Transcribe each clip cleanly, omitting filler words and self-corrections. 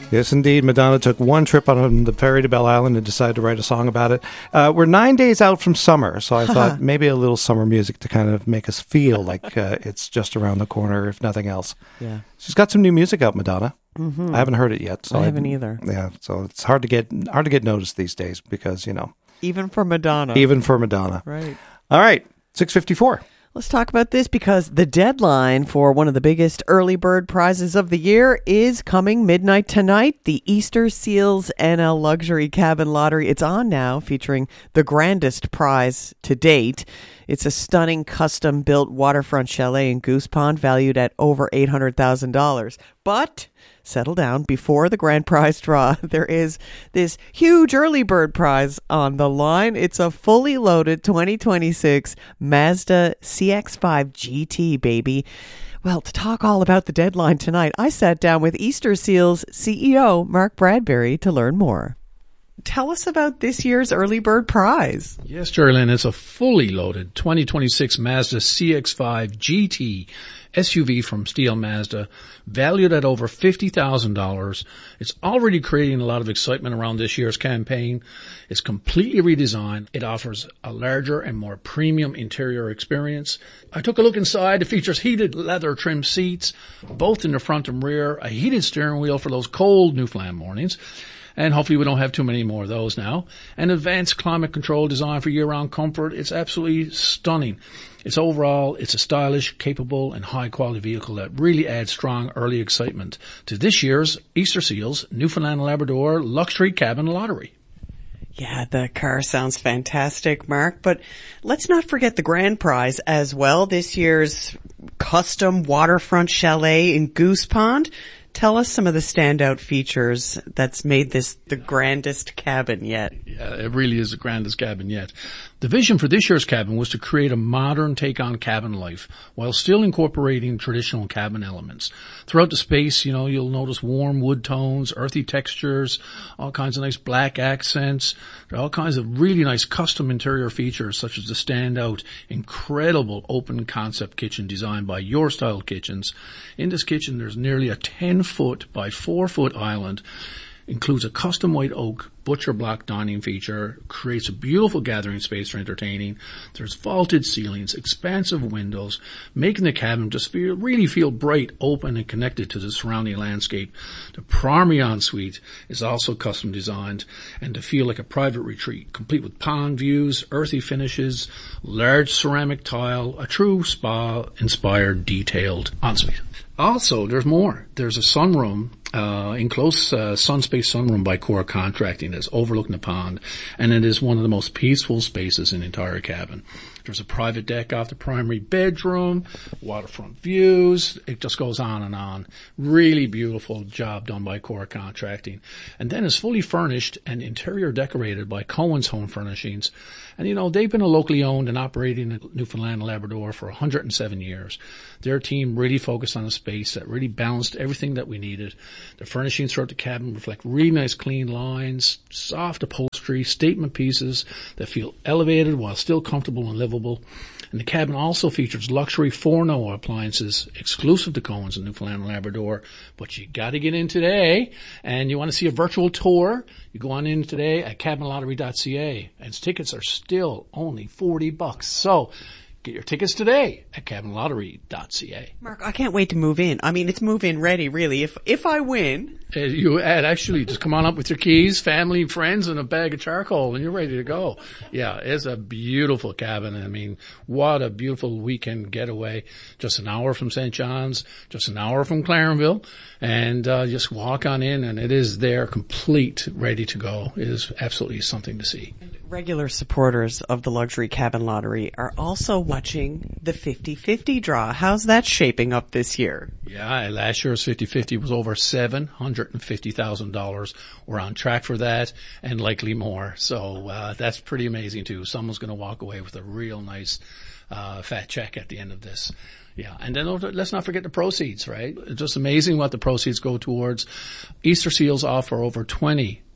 Yes, indeed. Madonna took one trip on the ferry to Belle Island and decided to write a song about it. We're 9 days out from summer, so I thought maybe a little summer music to kind of make us feel like it's just around the corner, if nothing else. Yeah. She's got some new music out, Madonna. Mm-hmm. I haven't heard it yet. So I haven't either. Yeah, so it's hard to get noticed these days because, Even for Madonna. Right. All right, 6:54. Let's talk about this because the deadline for one of the biggest early bird prizes of the year is coming midnight tonight. The Easter Seals NL Luxury Cabin Lottery. It's on now, featuring the grandest prize to date. It's a stunning custom-built waterfront chalet in Goose Pond valued at over $800,000. But settle down, before the grand prize draw, there is this huge early bird prize on the line. It's a fully loaded 2026 Mazda CX-5 GT, baby. Well, to talk all about the deadline tonight, I sat down with Easter Seals CEO Mark Bradbury to learn more. Tell us about this year's early bird prize. Yes, Geraldine, it's a fully loaded 2026 Mazda CX-5 GT SUV from Steel Mazda, valued at over $50,000. It's already creating a lot of excitement around this year's campaign. It's completely redesigned. It offers a larger and more premium interior experience. I took a look inside. It features heated leather trim seats, both in the front and rear, a heated steering wheel for those cold Newfoundland mornings. And hopefully we don't have too many more of those now. An advanced climate control design for year-round comfort. It's absolutely stunning. It's a stylish, capable, and high-quality vehicle that really adds strong early excitement to this year's Easter Seals Newfoundland Labrador Luxury Cabin Lottery. Yeah, the car sounds fantastic, Mark. But let's not forget the grand prize as well. This year's custom waterfront chalet in Goose Pond. Tell us some of the standout features that's made this the grandest cabin yet. Yeah, it really is the grandest cabin yet. The vision for this year's cabin was to create a modern take on cabin life while still incorporating traditional cabin elements. Throughout the space, you'll notice warm wood tones, earthy textures, all kinds of nice black accents. There are all kinds of really nice custom interior features, such as the standout, incredible open concept kitchen designed by Your Style Kitchens. In this kitchen, there's nearly a 10-foot by 4-foot island. Includes a custom white oak butcher block dining feature, creates a beautiful gathering space for entertaining. There's vaulted ceilings, expansive windows, making the cabin just really feel bright, open, and connected to the surrounding landscape. The primary ensuite is also custom designed and to feel like a private retreat, complete with pond views, earthy finishes, large ceramic tile, a true spa-inspired detailed ensuite. Also, there's more. There's a sunroom, enclosed Sunspace sunroom by Core Contracting that's overlooking the pond, and it is one of the most peaceful spaces in the entire cabin. There's a private deck off the primary bedroom, waterfront views. It just goes on and on. Really beautiful job done by Core Contracting. And then it's fully furnished and interior decorated by Cohen's Home Furnishings. And they've been a locally owned and operating in Newfoundland and Labrador for 107 years. Their team really focused on a space that really balanced everything that we needed. The furnishings throughout the cabin reflect really nice clean lines, soft upholstery, statement pieces that feel elevated while still comfortable and livable. And the cabin also features luxury 4NO appliances exclusive to Cohen's in Newfoundland and Labrador. But you got to get in today, and you want to see a virtual tour, you go on in today at cabinlottery.ca, and tickets are still only $40. So get your tickets today at cabinlottery.ca. Mark, I can't wait to move in. I mean, it's move-in ready, really. If I win... Actually, just come on up with your keys, family, friends, and a bag of charcoal, and you're ready to go. Yeah, it's a beautiful cabin. I mean, what a beautiful weekend getaway. Just an hour from St. John's, just an hour from Clarenville, and just walk on in, and it is there, complete, ready to go. It is absolutely something to see. Regular supporters of the Luxury Cabin Lottery are also watching the 50-50 draw. How's that shaping up this year? Yeah, last year's 50-50 was over $750,000. We're on track for that and likely more. So that's pretty amazing too. Someone's going to walk away with a real nice fat check at the end of this. Yeah, and then let's not forget the proceeds, right? It's just amazing what the proceeds go towards. Easter Seals offer over 20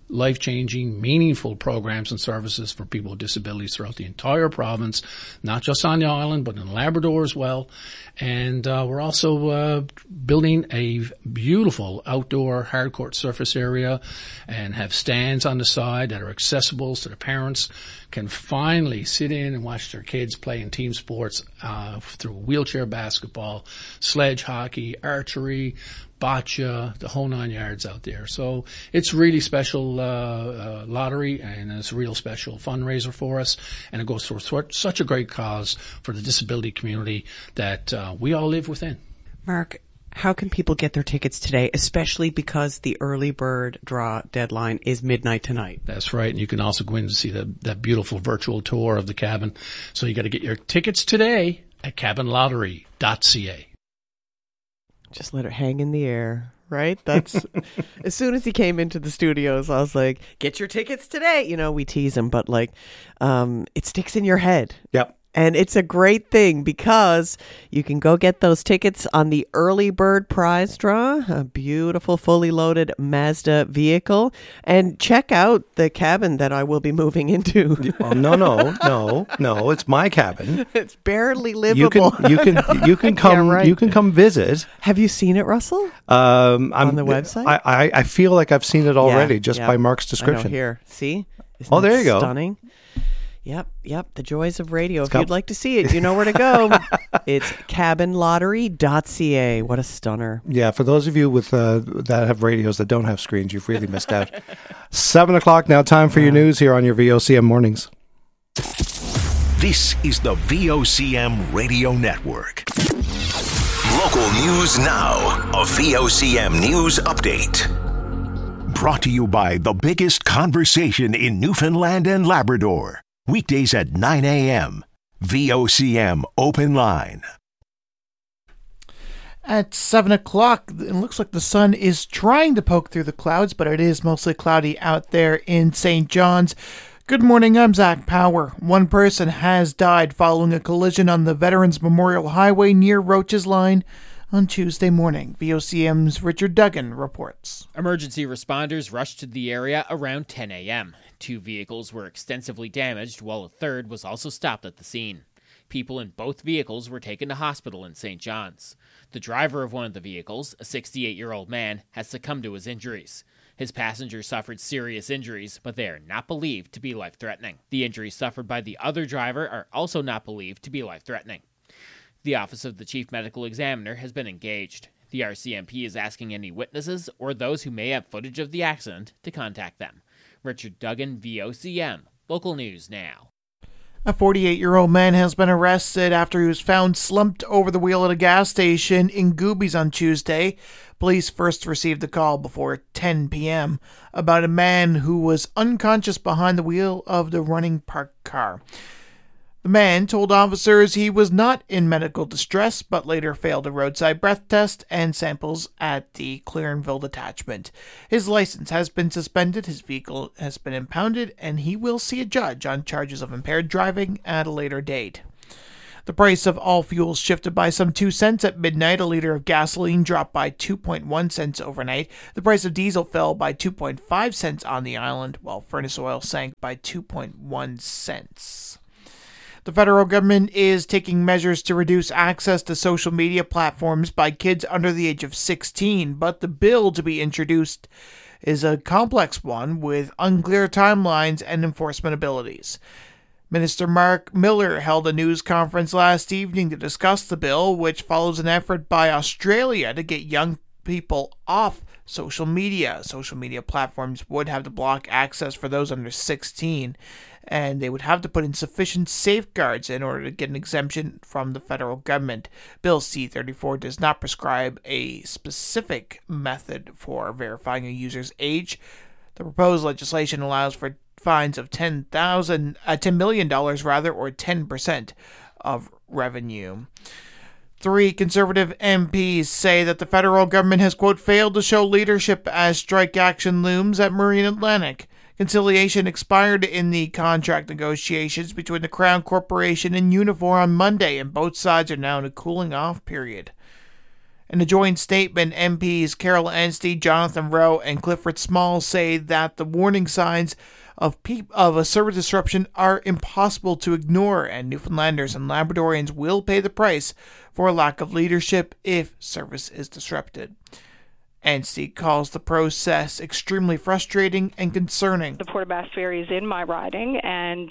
life-changing, meaningful programs and services for people with disabilities throughout the entire province, not just on the island, but in Labrador as well. And we're also building a beautiful outdoor hardcourt surface area and have stands on the side that are accessible so the parents can finally sit in and watch their kids play in team sports through wheelchair basketball, sledge hockey, archery, bocce, the whole 9 yards out there. So it's really special lottery, and it's a real special fundraiser for us, and it goes for such a great cause for the disability community that we all live within. Mark, how can people get their tickets today, especially because the early bird draw deadline is midnight tonight? That's right, and you can also go in to see that beautiful virtual tour of the cabin. So you got to get your tickets today at cabinlottery.ca. Just let it hang in the air, right? That's as soon as he came into the studios, I was like, get your tickets today. You know, we tease him, but like, it sticks in your head. Yep. And it's a great thing because you can go get those tickets on the early bird prize draw, a beautiful fully loaded Mazda vehicle, and check out the cabin that I will be moving into. Oh, no, it's my cabin. It's barely livable. You can come. Yeah, right. You can come visit. Have you seen it, Russell? On the website? I feel like I've seen it already by Mark's description. I know, here, see? Isn't there you go. Stunning. Yep. The joys of radio. If you'd like to see it, you know where to go. It's cabinlottery.ca. What a stunner. Yeah, for those of you with that have radios that don't have screens, you've really missed out. 7 o'clock now, time for your news here on your VOCM Mornings. This is the VOCM Radio Network. Local news now. A VOCM News Update. Brought to you by the biggest conversation in Newfoundland and Labrador. Weekdays at 9 a.m. VOCM Open Line. At 7 o'clock, it looks like the sun is trying to poke through the clouds, but it is mostly cloudy out there in St. John's. Good morning, I'm Zach Power. One person has died following a collision on the Veterans Memorial Highway near Roaches Line on Tuesday morning. VOCM's Richard Duggan reports. Emergency responders rushed to the area around 10 a.m. 2 vehicles were extensively damaged, while a third was also stopped at the scene. People in both vehicles were taken to hospital in St. John's. The driver of one of the vehicles, a 68-year-old man, has succumbed to his injuries. His passengers suffered serious injuries, but they are not believed to be life-threatening. The injuries suffered by the other driver are also not believed to be life-threatening. The Office of the Chief Medical Examiner has been engaged. The RCMP is asking any witnesses or those who may have footage of the accident to contact them. Richard Duggan, VOCM. Local News Now. A 48-year-old man has been arrested after he was found slumped over the wheel at a gas station in Goobies on Tuesday. Police first received a call before 10 p.m. about a man who was unconscious behind the wheel of the running parked car. The man told officers he was not in medical distress, but later failed a roadside breath test and samples at the Clarenville detachment. His license has been suspended, his vehicle has been impounded, and he will see a judge on charges of impaired driving at a later date. The price of all fuels shifted by some 2 cents at midnight. A liter of gasoline dropped by 2.1 cents overnight. The price of diesel fell by 2.5 cents on the island, while furnace oil sank by 2.1 cents. The federal government is taking measures to reduce access to social media platforms by kids under the age of 16, but the bill to be introduced is a complex one with unclear timelines and enforcement abilities. Minister Mark Miller held a news conference last evening to discuss the bill, which follows an effort by Australia to get young people off social media. Social media platforms would have to block access for those under 16, and they would have to put in sufficient safeguards in order to get an exemption from the federal government. Bill C-34 does not prescribe a specific method for verifying a user's age. The proposed legislation allows for fines of $10 million, or 10% of revenue. 3 conservative MPs say that the federal government has, quote, failed to show leadership as strike action looms at Marine Atlantic. Conciliation expired in the contract negotiations between the Crown Corporation and Unifor on Monday, and both sides are now in a cooling-off period. In a joint statement, MPs Carol Anstey, Jonathan Rowe, and Clifford Small say that the warning signs of a service disruption are impossible to ignore, and Newfoundlanders and Labradorians will pay the price for a lack of leadership if service is disrupted. Anstey calls the process extremely frustrating and concerning. The Port aux Basques Ferry is in my riding, and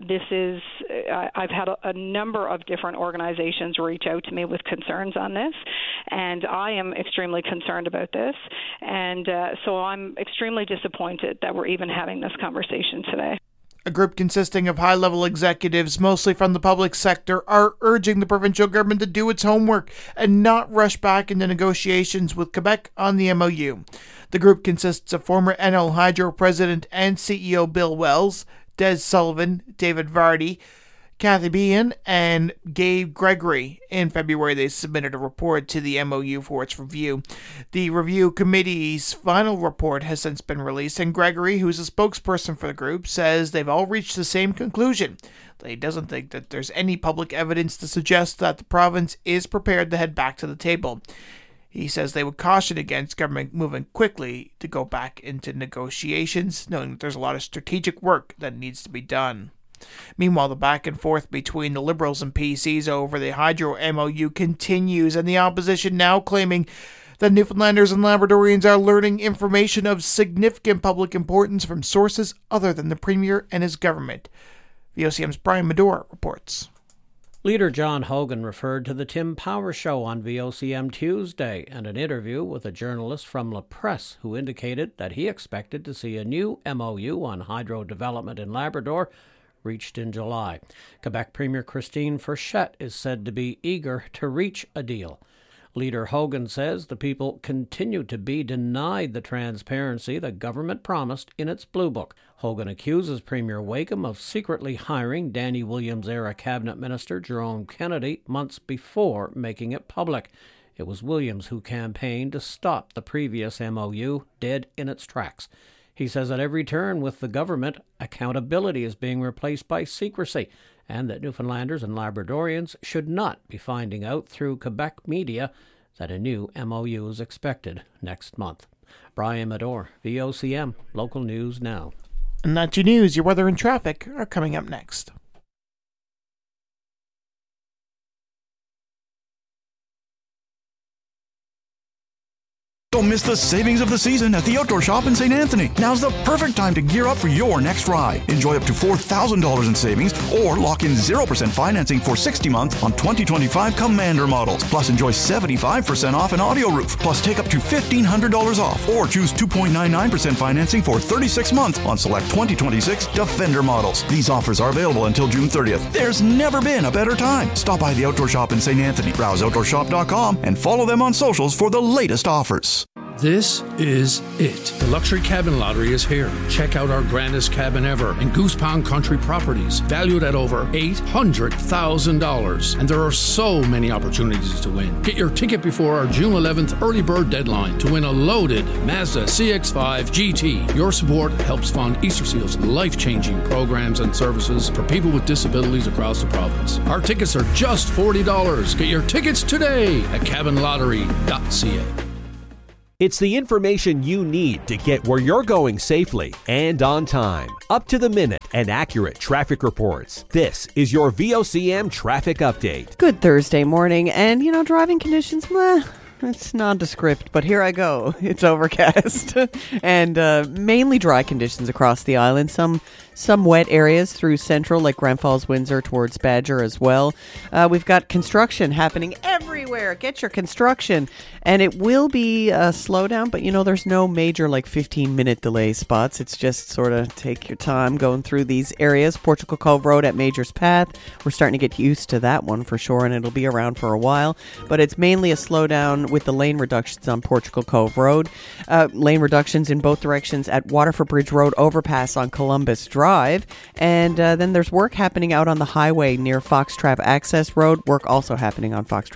I've had a number of different organizations reach out to me with concerns on this, and I am extremely concerned about this, and so I'm extremely disappointed that we're even having this conversation today. A group consisting of high-level executives, mostly from the public sector, are urging the provincial government to do its homework and not rush back into negotiations with Quebec on the MOU. The group consists of former NL Hydro President and CEO Bill Wells, Des Sullivan, David Vardy, Kathy Behan, and Gabe Gregory. In February, they submitted a report to the MOU for its review. The review committee's final report has since been released, and Gregory, who's a spokesperson for the group, says they've all reached the same conclusion. He doesn't think that there's any public evidence to suggest that the province is prepared to head back to the table. He says they would caution against government moving quickly to go back into negotiations, knowing that there's a lot of strategic work that needs to be done. Meanwhile, the back and forth between the Liberals and PCs over the Hydro MOU continues, and the opposition now claiming that Newfoundlanders and Labradorians are learning information of significant public importance from sources other than the Premier and his government. VOCM's Brian Medore reports. Leader John Hogan referred to the Tim Power Show on VOCM Tuesday and an interview with a journalist from La Presse who indicated that he expected to see a new MOU on hydro development in Labrador reached in July. Quebec Premier Christine Frechette is said to be eager to reach a deal. Leader Hogan says the people continue to be denied the transparency the government promised in its Blue Book. Hogan accuses Premier Wakeham of secretly hiring Danny Williams-era Cabinet Minister Jerome Kennedy months before making it public. It was Williams who campaigned to stop the previous MOU dead in its tracks. He says at every turn with the government, accountability is being replaced by secrecy, and that Newfoundlanders and Labradorians should not be finding out through Quebec media that a new MOU is expected next month. Brian Medore, VOCM, Local News Now. And that's your news. Your weather and traffic are coming up next. Don't miss the savings of the season at the Outdoor Shop in St. Anthony. Now's the perfect time to gear up for your next ride. Enjoy up to $4,000 in savings or lock in 0% financing for 60 months on 2025 Commander models. Plus enjoy 75% off an audio roof. Plus take up to $1,500 off or choose 2.99% financing for 36 months on select 2026 Defender models. These offers are available until June 30th. There's never been a better time. Stop by the Outdoor Shop in St. Anthony. Browse OutdoorShop.com and follow them on socials for the latest offers. This is it. The Luxury Cabin Lottery is here. Check out our grandest cabin ever in Goose Pond Country Properties, valued at over $800,000. And there are so many opportunities to win. Get your ticket before our June 11th early bird deadline to win a loaded Mazda CX-5 GT. Your support helps fund Easter Seal's life-changing programs and services for people with disabilities across the province. Our tickets are just $40. Get your tickets today at cabinlottery.ca. It's the information you need to get where you're going safely and on time. Up to the minute and accurate traffic reports. This is your VOCM traffic update. Good Thursday morning, and driving conditions, it's nondescript, but here I go. It's overcast and mainly dry conditions across the island. Some wet areas through central, like Grand Falls, Windsor, towards Badger as well. We've got construction happening everywhere. Get your construction. And it will be a slowdown, but there's no major 15-minute delay spots. It's just sort of take your time going through these areas. Portugal Cove Road at Major's Path. We're starting to get used to that one for sure, and it'll be around for a while. But it's mainly a slowdown with the lane reductions on Portugal Cove Road. Lane reductions in both directions at Waterford Bridge Road overpass on Columbus Drive. And then there's work happening out on the highway near Foxtrap Access Road. Work also happening on Foxtrap Access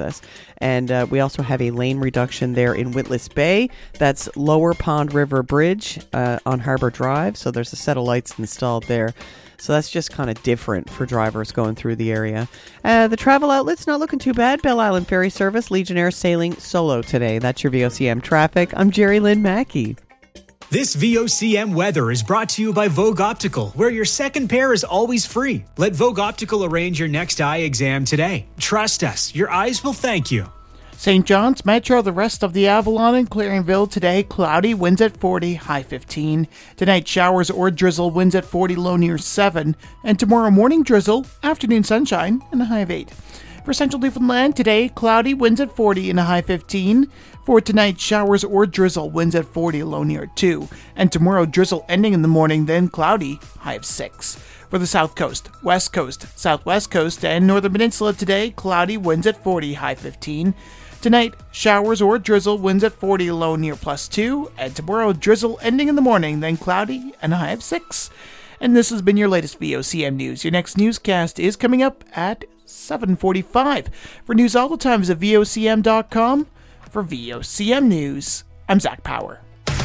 access. And we also have a lane reduction there in Witless Bay. That's Lower Pond River Bridge on Harbor Drive. So there's a set of lights installed there. So that's just kind of different for drivers going through the area. The travel outlet's not looking too bad. Belle Island Ferry Service, Legionnaire sailing solo today. That's your VOCM traffic. I'm Jerry Lynn Mackey. This VOCM weather is brought to you by Vogue Optical, where your second pair is always free. Let Vogue Optical arrange your next eye exam today. Trust us, your eyes will thank you. St. John's Metro, the rest of the Avalon and Claringville today, cloudy, winds at 40, high 15. Tonight, showers or drizzle, winds at 40, low near 7. And tomorrow morning, drizzle, afternoon sunshine, and a high of 8. For Central Newfoundland, today, cloudy, winds at 40 and a high 15. For tonight, showers or drizzle, winds at 40, low near 2. And tomorrow, drizzle ending in the morning, then cloudy, high of 6. For the South Coast, West Coast, Southwest Coast, and Northern Peninsula today, cloudy, winds at 40, high 15. Tonight, showers or drizzle, winds at 40, low near +2. And tomorrow, drizzle ending in the morning, then cloudy and a high of 6. And this has been your latest VOCM News. Your next newscast is coming up at 7:45. For news all the time, visit VOCM.com. For VOCM News, I'm Zach Power.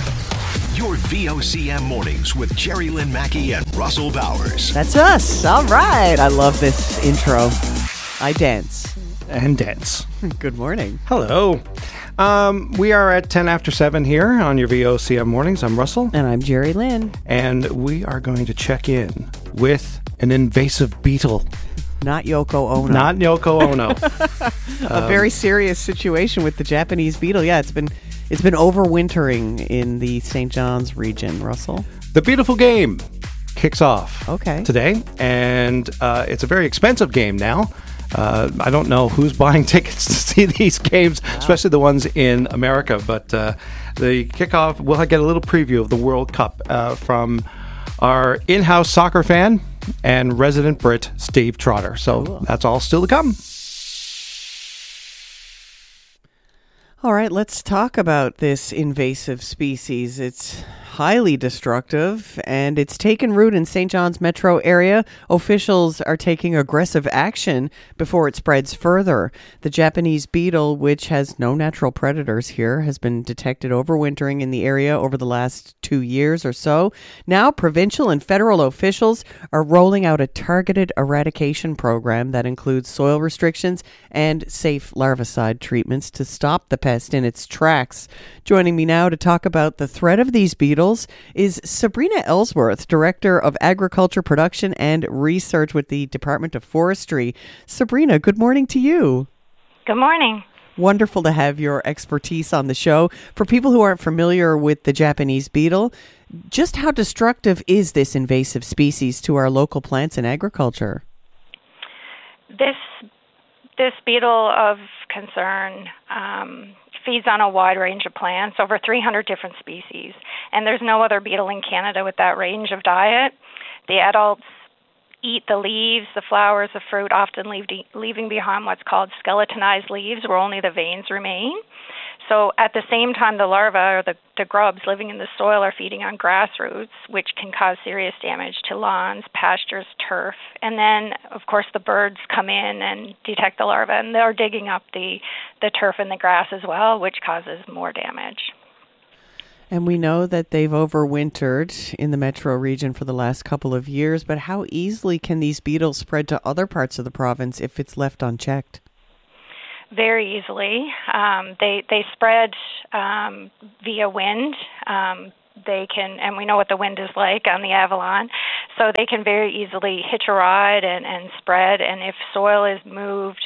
Your VOCM Mornings with Jerry Lynn Mackey and Russell Bowers. That's us. All right. I love this intro. I dance. And dance. Good morning. Hello. We are at 10 after 7 here on your VOCM Mornings. I'm Russell. And I'm Jerry Lynn. And we are going to check in with an invasive beetle. Not Yoko Ono. Not Yoko Ono. A very serious situation with the Japanese beetle. Yeah, it's been overwintering in the St. John's region, Russell. The beautiful game kicks off today, and it's a very expensive game now. I don't know who's buying tickets to see these games, especially the ones in America, but the kickoff, we'll get a little preview of the World Cup from our in-house soccer fan and resident Brit, Steve Trotter. So That's all still to come. All right, let's talk about this invasive species. It's highly destructive, and it's taken root in St. John's metro area. Officials are taking aggressive action before it spreads further. The Japanese beetle, which has no natural predators here, has been detected overwintering in the area over the last 2 years or so. Now, provincial and federal officials are rolling out a targeted eradication program that includes soil restrictions and safe larvicide treatments to stop the pest in its tracks. Joining me now to talk about the threat of these beetles is Sabrina Ellsworth, Director of Agriculture Production and Research with the Department of Forestry. Sabrina, good morning to you. Good morning. Wonderful to have your expertise on the show. For people who aren't familiar with the Japanese beetle, just how destructive is this invasive species to our local plants and agriculture? This beetle of concern feeds on a wide range of plants, over 300 different species, and there's no other beetle in Canada with that range of diet. The adults eat the leaves, the flowers, the fruit, often leaving behind what's called skeletonized leaves, where only the veins remain. So at the same time, the larvae, or the grubs living in the soil, are feeding on grass roots, which can cause serious damage to lawns, pastures, turf. And then, of course, the birds come in and detect the larvae, and they're digging up the turf and the grass as well, which causes more damage. And we know that they've overwintered in the metro region for the last couple of years, but how easily can these beetles spread to other parts of the province if it's left unchecked? Very easily. They spread via wind. They can, and we know what the wind is like on the Avalon, so they can very easily hitch a ride and spread. And if soil is moved,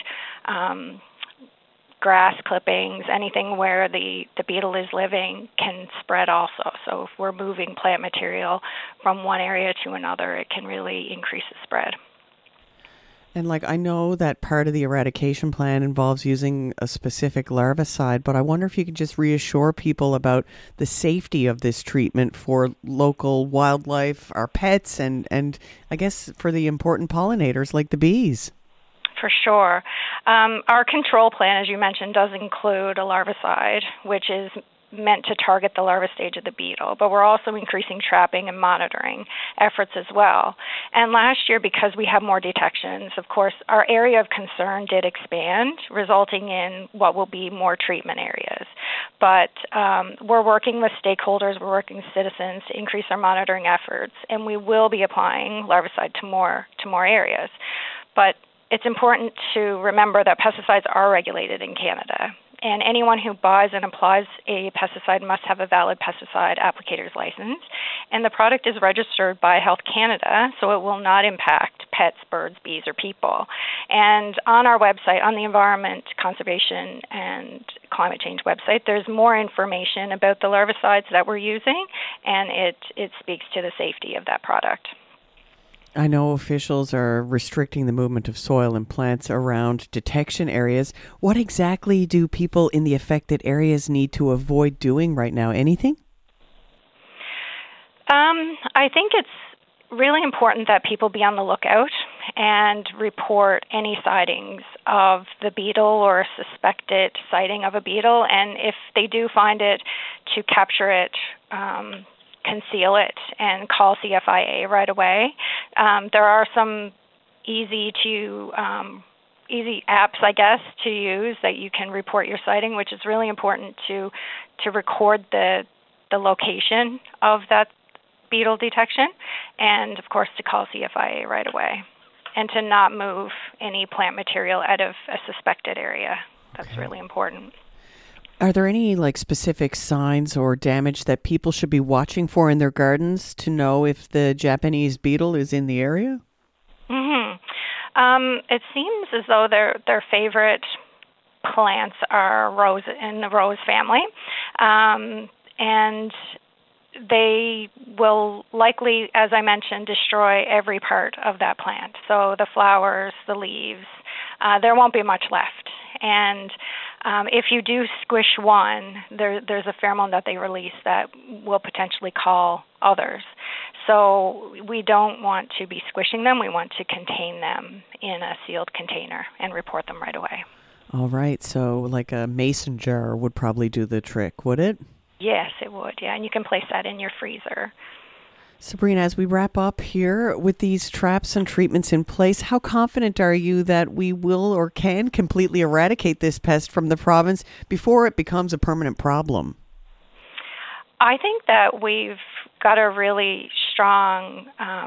grass clippings, anything where the beetle is living can spread also. So if we're moving plant material from one area to another, it can really increase the spread. And I know that part of the eradication plan involves using a specific larvicide, but I wonder if you could just reassure people about the safety of this treatment for local wildlife, our pets, and I guess for the important pollinators like the bees. For sure. Our control plan, as you mentioned, does include a larvicide, which is meant to target the larva stage of the beetle, but we're also increasing trapping and monitoring efforts as well. And last year, because we have more detections, of course, our area of concern did expand, resulting in what will be more treatment areas. But we're working with stakeholders, we're working with citizens to increase our monitoring efforts, and we will be applying larvicide to more areas. But it's important to remember that pesticides are regulated in Canada. And anyone who buys and applies a pesticide must have a valid pesticide applicator's license. And the product is registered by Health Canada, so it will not impact pets, birds, bees, or people. And on our website, on the Environment, Conservation, and Climate Change website, there's more information about the larvicides that we're using, and it speaks to the safety of that product. I know officials are restricting the movement of soil and plants around detection areas. What exactly do people in the affected areas need to avoid doing right now? Anything? I think it's really important that people be on the lookout and report any sightings of the beetle or a suspected sighting of a beetle. And if they do find it, to capture it, conceal it, and call CFIA right away. There are some easy apps, I guess, to use that you can report your sighting, which is really important to record the location of that beetle detection, and of course to call CFIA right away, and to not move any plant material out of a suspected area. That's really important. Are there any specific signs or damage that people should be watching for in their gardens to know if the Japanese beetle is in the area? It seems as though their favorite plants are rose in the rose family, and they will likely, as I mentioned, destroy every part of that plant. So the flowers, the leaves, there won't be much left. And if you do squish one, there's a pheromone that they release that will potentially call others. So we don't want to be squishing them. We want to contain them in a sealed container and report them right away. All right. So like a mason jar would probably do the trick, would it? Yes, it would. Yeah, and you can place that in your freezer. Sabrina, as we wrap up here with these traps and treatments in place, how confident are you that we will or can completely eradicate this pest from the province before it becomes a permanent problem? I think that we've got a really strong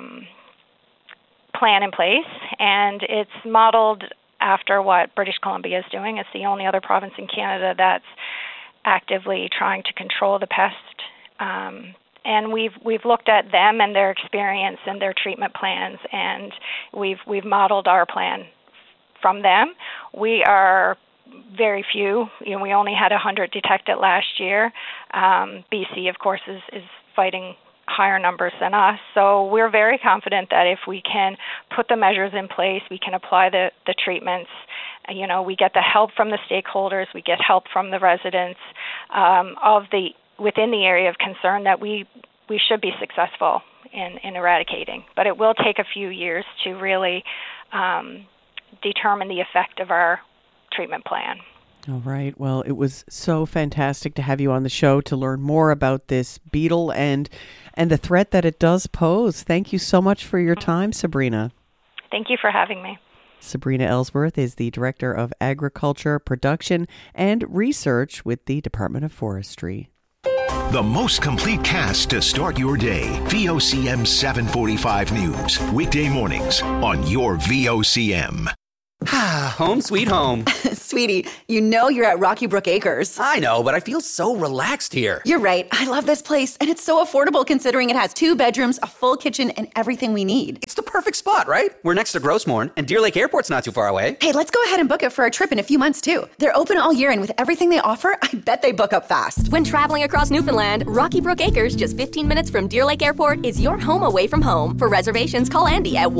plan in place, and it's modeled after what British Columbia is doing. It's the only other province in Canada that's actively trying to control the pest. And we've looked at them and their experience and their treatment plans, and we've modeled our plan from them. We are very few. We only had 100 detected last year. BC, of course, is fighting higher numbers than us. So we're very confident that if we can put the measures in place, we can apply the treatments. We get the help from the stakeholders, we get help from the residents within the area of concern, that we should be successful in eradicating. But it will take a few years to really determine the effect of our treatment plan. All right. Well, it was so fantastic to have you on the show to learn more about this beetle and the threat that it does pose. Thank you so much for your time, Sabrina. Thank you for having me. Sabrina Ellsworth is the Director of Agriculture, Production, and Research with the Department of Forestry. The most complete cast to start your day. VOCM 745 News. Weekday mornings on your VOCM. Home sweet home. Sweetie, you're at Rocky Brook Acres. I know, but I feel so relaxed here. You're right. I love this place, and it's so affordable considering it has 2 bedrooms, a full kitchen, and everything we need. It's the perfect spot, right? We're next to Grossmorn, and Deer Lake Airport's not too far away. Hey, let's go ahead and book it for our trip in a few months, too. They're open all year, and with everything they offer, I bet they book up fast. When traveling across Newfoundland, Rocky Brook Acres, just 15 minutes from Deer Lake Airport, is your home away from home. For reservations, call Andy at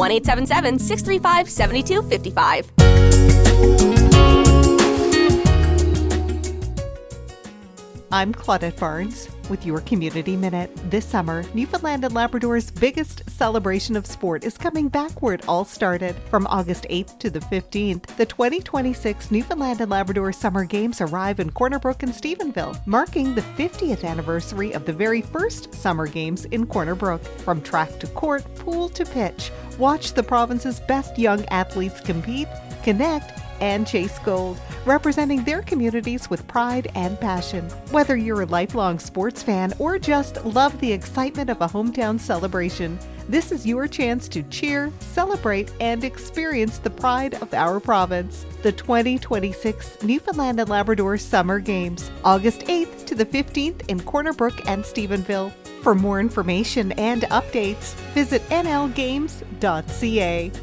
1-877-635-7255. I'm Claudette Barnes with your Community Minute. This summer, Newfoundland and Labrador's biggest celebration of sport is coming back where it all started. From August 8th to the 15th, the 2026 Newfoundland and Labrador Summer Games arrive in Corner Brook and Stephenville, marking the 50th anniversary of the very first Summer Games in Corner Brook. From track to court, pool to pitch, watch the province's best young athletes compete, connect, and chase gold, representing their communities with pride and passion. Whether you're a lifelong sports fan or just love the excitement of a hometown celebration, this is your chance to cheer, celebrate, and experience the pride of our province. The 2026 Newfoundland and Labrador Summer Games, August 8th to the 15th in Corner Brook and Stephenville. For more information and updates, visit nlgames.ca.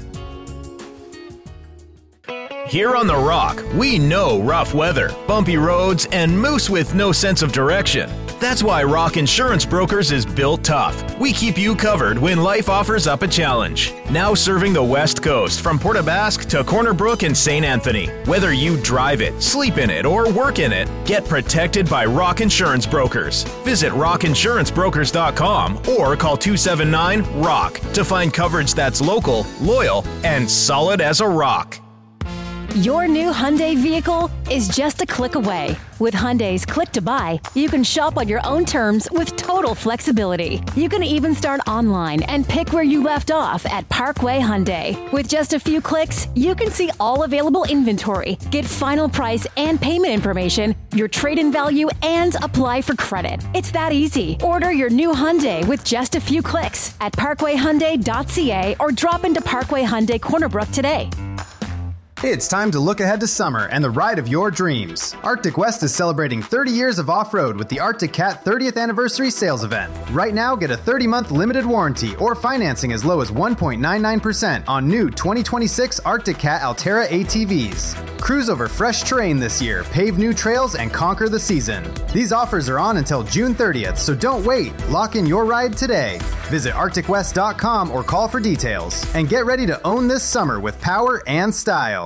Here on The Rock, we know rough weather, bumpy roads, and moose with no sense of direction. That's why Rock Insurance Brokers is built tough. We keep you covered when life offers up a challenge. Now serving the West Coast from Port aux Basques to Corner Brook and St. Anthony. Whether you drive it, sleep in it, or work in it, get protected by Rock Insurance Brokers. Visit rockinsurancebrokers.com or call 279-ROCK to find coverage that's local, loyal, and solid as a rock. Your new Hyundai vehicle is just a click away. With Hyundai's Click to Buy, you can shop on your own terms with total flexibility. You can even start online and pick where you left off at Parkway Hyundai. With just a few clicks, you can see all available inventory, get final price and payment information, your trade-in value, and apply for credit. It's that easy. Order your new Hyundai with just a few clicks at parkwayhyundai.ca or drop into Parkway Hyundai Corner Brook today. It's time to look ahead to summer and the ride of your dreams. Arctic West is celebrating 30 years of off-road with the Arctic Cat 30th Anniversary Sales Event. Right now, get a 30-month limited warranty or financing as low as 1.99% on new 2026 Arctic Cat Altera ATVs. Cruise over fresh terrain this year, pave new trails, and conquer the season. These offers are on until June 30th, so don't wait. Lock in your ride today. Visit arcticwest.com or call for details. And get ready to own this summer with power and style.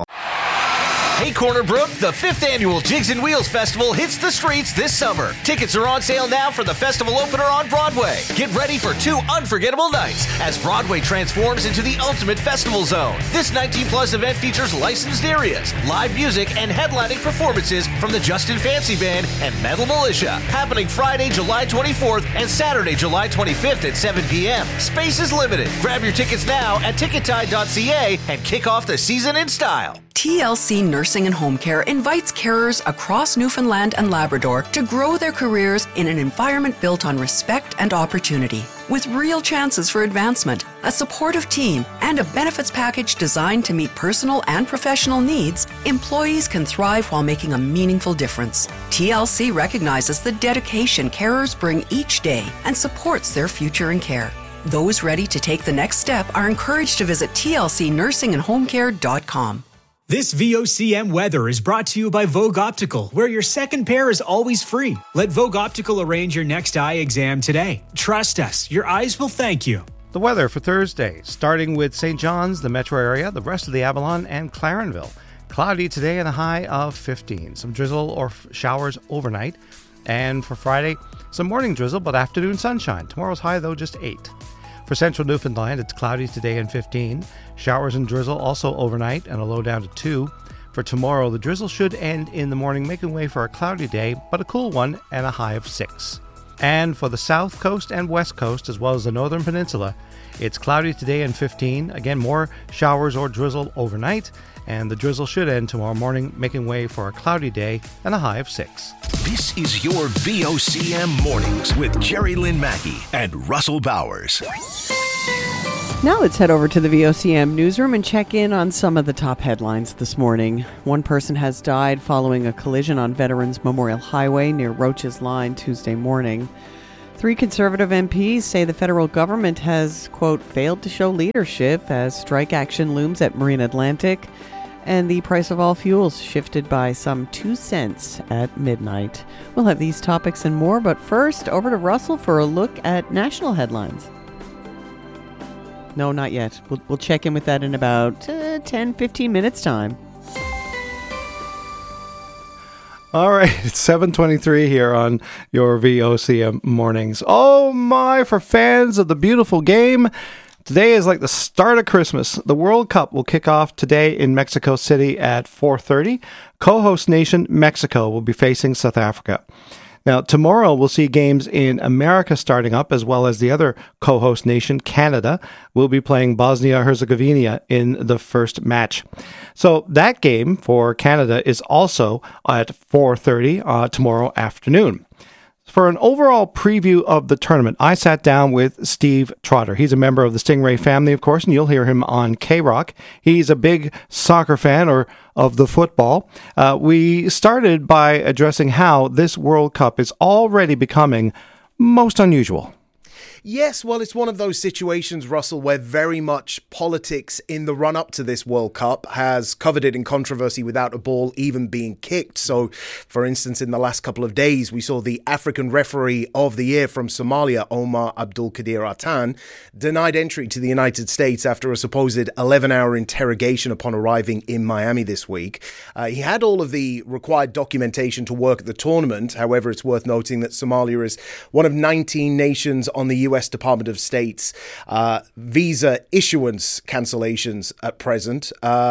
Hey Corner Brook, the 5th annual Jigs and Wheels Festival hits the streets this summer. Tickets are on sale now for the festival opener on Broadway. Get ready for 2 unforgettable nights as Broadway transforms into the ultimate festival zone. This 19-plus event features licensed areas, live music, and headlining performances from the Justin Fancy Band and Metal Militia. Happening Friday, July 24th and Saturday, July 25th at 7 p.m. Space is limited. Grab your tickets now at tickettide.ca and kick off the season in style. TLC Nursing and Home Care invites carers across Newfoundland and Labrador to grow their careers in an environment built on respect and opportunity. With real chances for advancement, a supportive team, and a benefits package designed to meet personal and professional needs, employees can thrive while making a meaningful difference. TLC recognizes the dedication carers bring each day and supports their future in care. Those ready to take the next step are encouraged to visit tlcnursingandhomecare.com. This VOCM weather is brought to you by Vogue Optical, where your second pair is always free. Let Vogue Optical arrange your next eye exam today. Trust us, your eyes will thank you. The weather for Thursday, starting with St. John's, the metro area, the rest of the Avalon, and Clarenville. Cloudy today and a high of 15. Some drizzle or showers overnight. And for Friday, some morning drizzle, but afternoon sunshine. Tomorrow's high, though, just 8. For central Newfoundland, it's cloudy today and 15. Showers and drizzle also overnight and a low down to 2. For tomorrow, the drizzle should end in the morning, making way for a cloudy day, but a cool one and a high of 6. And for the south coast and west coast, as well as the northern peninsula, it's cloudy today and 15. Again, more showers or drizzle overnight, and the drizzle should end tomorrow morning, making way for a cloudy day and a high of 6. This is your VOCM Mornings with Jerry Lynn Mackey and Russell Bowers. Now let's head over to the VOCM newsroom and check in on some of the top headlines this morning. One person has died following a collision on Veterans Memorial Highway near Roach's Line Tuesday morning. 3 Conservative MPs say the federal government has, quote, failed to show leadership as strike action looms at Marine Atlantic, and the price of all fuels shifted by some 2 cents at midnight. We'll have these topics and more, but first, over to Russell for a look at national headlines. No, not yet. We'll check in with that in about 10, 15 minutes time. All right, it's 7:23 here on your VOCM mornings. Oh my, for fans of the beautiful game, today is like the start of Christmas. The World Cup will kick off today in Mexico City at 4:30. Co-host nation Mexico will be facing South Africa. Now, tomorrow we'll see games in America starting up, as well as the other co-host nation, Canada, will be playing Bosnia-Herzegovina in the first match. So that game for Canada is also at 4:30 tomorrow afternoon. For an overall preview of the tournament, I sat down with Steve Trotter. He's a member of the Stingray family, of course, and you'll hear him on K-Rock. He's a big soccer fan, or of the football. We started by addressing how this World Cup is already becoming most unusual. Yes, well, it's one of those situations, Russell, where very much politics in the run-up to this World Cup has covered it in controversy without a ball even being kicked. So, for instance, in the last couple of days, we saw the African Referee of the Year from Somalia, Omar Abdulkadir Atan, denied entry to the United States after a supposed 11-hour interrogation upon arriving in Miami this week. He had all of the required documentation to work at the tournament. However, it's worth noting that Somalia is one of 19 nations on the U.S. Department of State's visa issuance cancellations at present.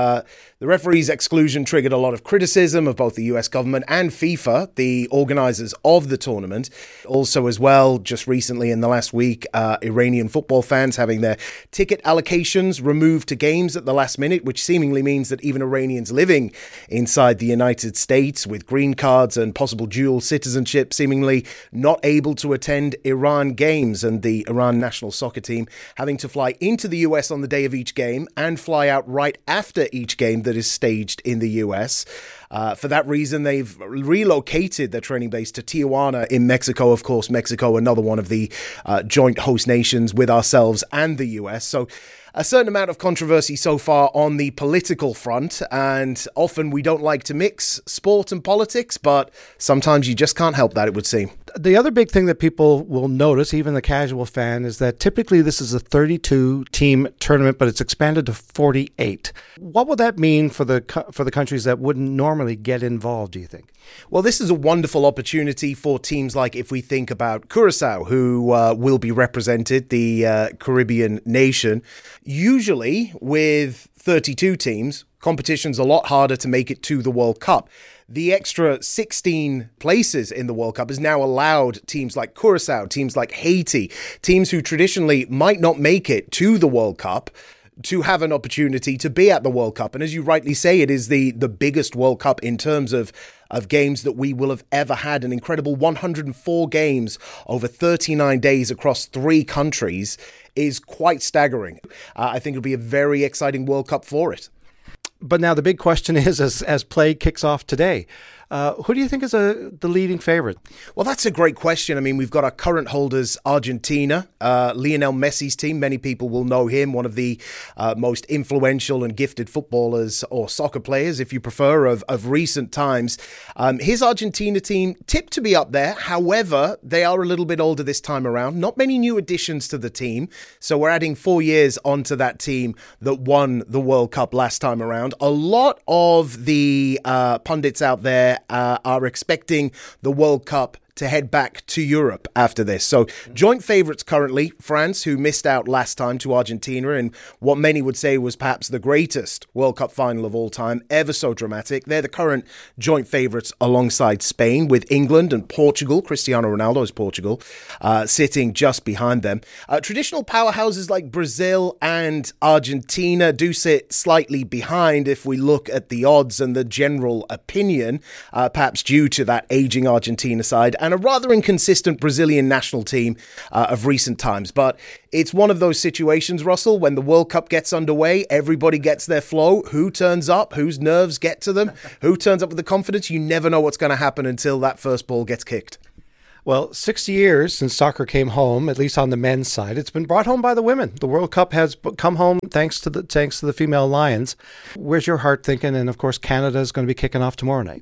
The referee's exclusion triggered a lot of criticism of both the US government and FIFA, the organisers of the tournament. Also, as well, just recently in the last week, Iranian football fans having their ticket allocations removed to games at the last minute, which seemingly means that even Iranians living inside the United States with green cards and possible dual citizenship seemingly not able to attend Iran games, and the Iran national soccer team having to fly into the US on the day of each game and fly out right after each game that is staged in the US. For that reason, they've relocated their training base to Tijuana in Mexico. Of course, Mexico, another one of the joint host nations with ourselves and the US. So a certain amount of controversy so far on the political front, and often we don't like to mix sport and politics, but sometimes you just can't help that, it would seem. The other big thing that people will notice, even the casual fan, is that typically this is a 32-team tournament, but it's expanded to 48. What will that mean for the countries that wouldn't normally get involved, do you think? Well, this is a wonderful opportunity for teams like, if we think about Curacao, who will be represented, the Caribbean nation. Usually with 32 teams, competition's a lot harder to make it to the World Cup. The extra 16 places in the World Cup has now allowed teams like Curacao, teams like Haiti, teams who traditionally might not make it to the World Cup, to have an opportunity to be at the World Cup. And as you rightly say, it is the biggest World Cup in terms of games that we will have ever had. An incredible 104 games over 39 days across 3 countries is quite staggering. I think it'll be a very exciting World Cup for it. But now the big question is, as play kicks off today, who do you think is the leading favorite? Well, that's a great question. I mean, we've got our current holders, Argentina, Lionel Messi's team. Many people will know him, one of the most influential and gifted footballers, or soccer players, if you prefer, of recent times. His Argentina team tipped to be up there. However, they are a little bit older this time around. Not many new additions to the team. So we're adding 4 years onto that team that won the World Cup last time around. A lot of the pundits out there are expecting the World Cup to head back to Europe after this. So joint favourites currently, France, who missed out last time to Argentina in what many would say was perhaps the greatest World Cup final of all time, ever so dramatic. They're the current joint favourites alongside Spain, with England and Portugal, Cristiano Ronaldo's Portugal, sitting just behind them. Traditional powerhouses like Brazil and Argentina do sit slightly behind if we look at the odds and the general opinion, perhaps due to that ageing Argentina side and a rather inconsistent Brazilian national team of recent times. But it's one of those situations, Russell, when the World Cup gets underway, everybody gets their flow. Who turns up? Whose nerves get to them? Who turns up with the confidence? You never know what's going to happen until that first ball gets kicked. Well, 60 years since soccer came home, at least on the men's side. It's been brought home by the women. The World Cup has come home thanks to the female Lions. Where's your heart thinking? And of course, Canada is going to be kicking off tomorrow night.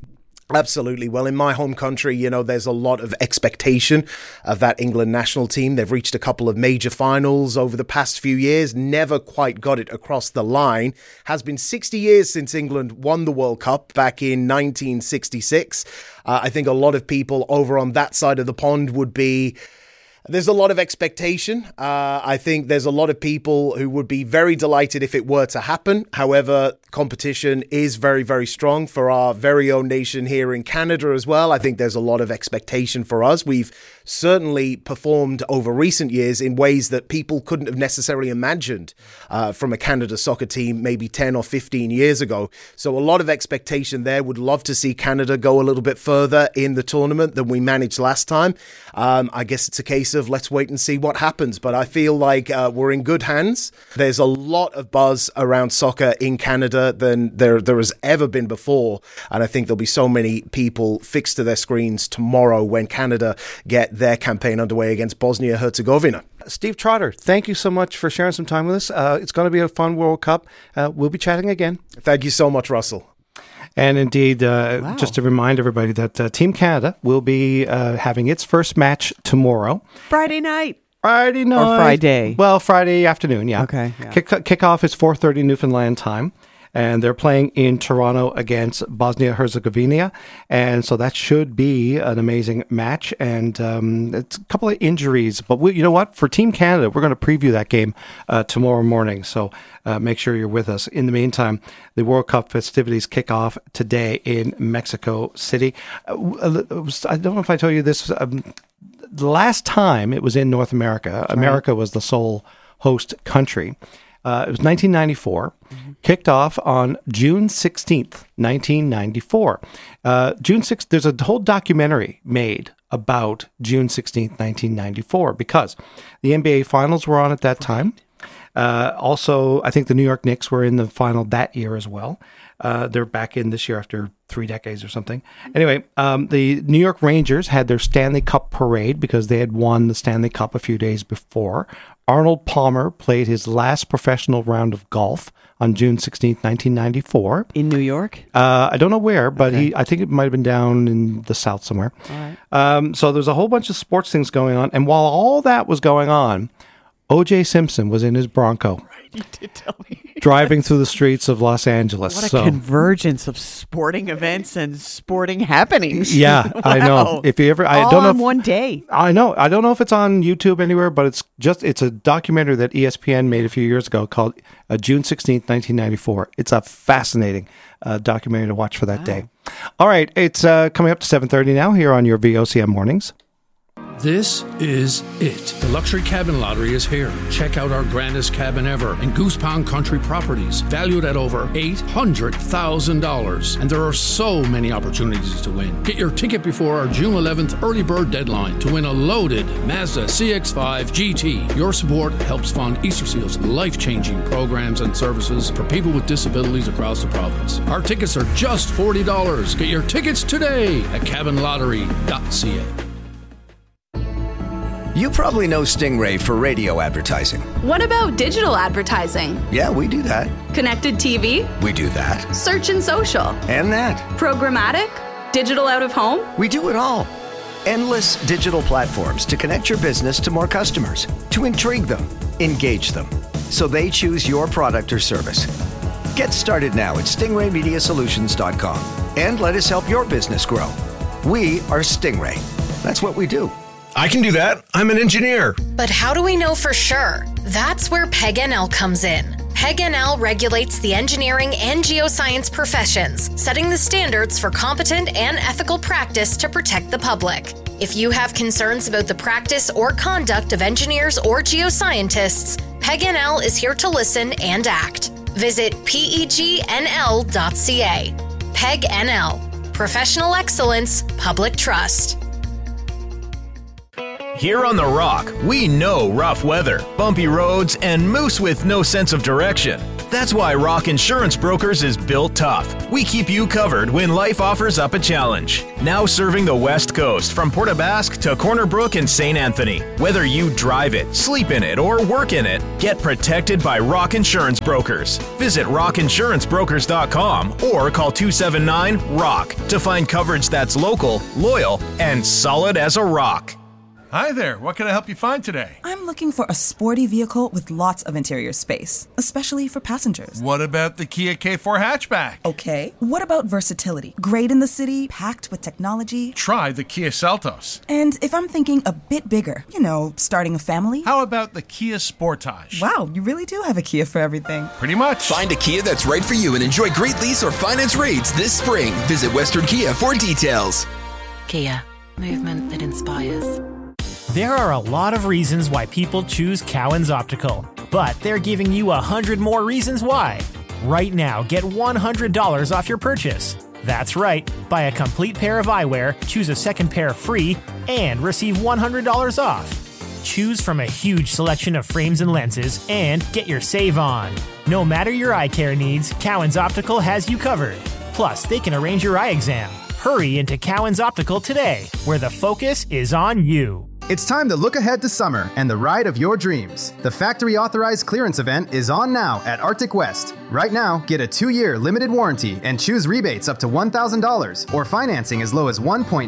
Absolutely. Well, in my home country, there's a lot of expectation of that England national team. They've reached a couple of major finals over the past few years, never quite got it across the line. Has been 60 years since England won the World Cup back in 1966. I think a lot of people over on that side of the pond would be... There's a lot of expectation. I think there's a lot of people who would be very delighted if it were to happen. However, competition is very, very strong for our very own nation here in Canada as well. I think there's a lot of expectation for us. We've certainly performed over recent years in ways that people couldn't have necessarily imagined from a Canada soccer team maybe 10 or 15 years ago. So a lot of expectation there. Would love to see Canada go a little bit further in the tournament than we managed last time. I guess it's a case of let's wait and see what happens. But I feel like we're in good hands. There's a lot of buzz around soccer in Canada than there has ever been before. And I think there'll be so many people fixed to their screens tomorrow when Canada get their campaign underway against Bosnia-Herzegovina. Steve Trotter, thank you so much for sharing some time with us. It's going to be a fun World Cup. We'll be chatting again. Thank you so much, Russell. And indeed, just to remind everybody that Team Canada will be having its first match tomorrow. Friday night. Friday night. Or Friday. Well, Friday afternoon, yeah. Okay. Yeah. Kickoff is 4:30 Newfoundland time. And they're playing in Toronto against Bosnia-Herzegovina. And so that should be an amazing match. And it's a couple of injuries. But you know what? For Team Canada, we're going to preview that game tomorrow morning. So make sure you're with us. In the meantime, the World Cup festivities kick off today in Mexico City. I don't know if I told you this. The last time it was in North America, America was the sole host country. It was 1994, kicked off on June 16th, 1994. June 6th, there's a whole documentary made about June 16th, 1994, because the NBA Finals were on at that time. Also, I think the New York Knicks were in the final that year as well. They're back in this year after 3 decades or something. Anyway, the New York Rangers had their Stanley Cup parade because they had won the Stanley Cup a few days before. Arnold Palmer played his last professional round of golf on June 16, 1994. In New York? I don't know where, but I think it might have been down in the South somewhere. All right. So there's a whole bunch of sports things going on. And while all that was going on, O.J. Simpson was in his Bronco. You did tell me. Driving through the streets of Los Angeles. What a convergence of sporting events and sporting happenings. Yeah, wow. I know. If you ever, I all don't know in one day. I know. I don't know if it's on YouTube anywhere, but it's a documentary that ESPN made a few years ago called June 16th, 1994. It's a fascinating documentary to watch for that day. All right, it's coming up to 7:30 now here on your VOCM Mornings. This is it. The Luxury Cabin Lottery is here. Check out our grandest cabin ever in Goose Pond Country Properties, valued at over $800,000. And there are so many opportunities to win. Get your ticket before our June 11th early bird deadline to win a loaded Mazda CX-5 GT. Your support helps fund Easter Seal's life-changing programs and services for people with disabilities across the province. Our tickets are just $40. Get your tickets today at cabinlottery.ca. You probably know Stingray for radio advertising. What about digital advertising? Yeah, we do that. Connected TV? We do that. Search and social? And that. Programmatic? Digital out of home? We do it all. Endless digital platforms to connect your business to more customers, to intrigue them, engage them, so they choose your product or service. Get started now at stingraymediasolutions.com and let us help your business grow. We are Stingray. That's what we do. I can do that. I'm an engineer. But how do we know for sure? That's where PEG-NL comes in. PEG-NL regulates the engineering and geoscience professions, setting the standards for competent and ethical practice to protect the public. If you have concerns about the practice or conduct of engineers or geoscientists, PEG-NL is here to listen and act. Visit PEGNL.ca. PEG-NL. Professional excellence, public trust. Here on The Rock, we know rough weather, bumpy roads, and moose with no sense of direction. That's why Rock Insurance Brokers is built tough. We keep you covered when life offers up a challenge. Now serving the West Coast from Port aux Basques to Corner Brook and St. Anthony. Whether you drive it, sleep in it, or work in it, get protected by Rock Insurance Brokers. Visit rockinsurancebrokers.com or call 279-ROCK to find coverage that's local, loyal, and solid as a rock. Hi there, what can I help you find today? I'm looking for a sporty vehicle with lots of interior space, especially for passengers. What about the Kia K4 hatchback? Okay. What about versatility? Great in the city, packed with technology. Try the Kia Seltos. And if I'm thinking a bit bigger, starting a family? How about the Kia Sportage? Wow, you really do have a Kia for everything. Pretty much. Find a Kia that's right for you and enjoy great lease or finance rates this spring. Visit Western Kia for details. Kia, movement that inspires. There are a lot of reasons why people choose Cowan's Optical, but they're giving you 100 more reasons why. Right now, get $100 off your purchase. That's right. Buy a complete pair of eyewear, choose a second pair free, and receive $100 off. Choose from a huge selection of frames and lenses, and get your save on. No matter your eye care needs, Cowan's Optical has you covered. Plus, they can arrange your eye exam. Hurry into Cowan's Optical today, where the focus is on you. It's time to look ahead to summer and the ride of your dreams. The factory authorized clearance event is on now at Arctic West. Right now, get a 2-year limited warranty and choose rebates up to $1,000 or financing as low as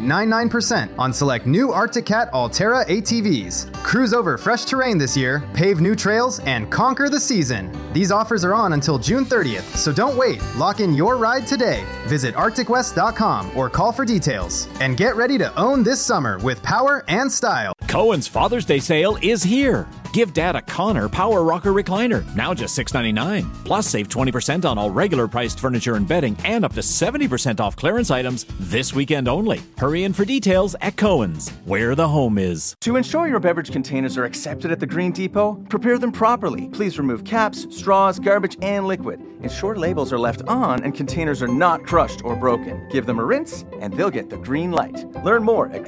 1.99% on select new Arctic Cat Altera ATVs. Cruise over fresh terrain this year, pave new trails, and conquer the season. These offers are on until June 30th, so don't wait. Lock in your ride today. Visit arcticwest.com or call for details. And get ready to own this summer with power and style. Cohen's Father's Day sale is here. Give Dad a Connor Power Rocker Recliner, now just $6.99. Plus, save 20% on all regular priced furniture and bedding and up to 70% off clearance items this weekend only. Hurry in for details at Cohen's, where the home is. To ensure your beverage containers are accepted at the Green Depot, prepare them properly. Please remove caps, straws, garbage, and liquid. Ensure labels are left on and containers are not crushed or broken. Give them a rinse, and they'll get the green light. Learn more at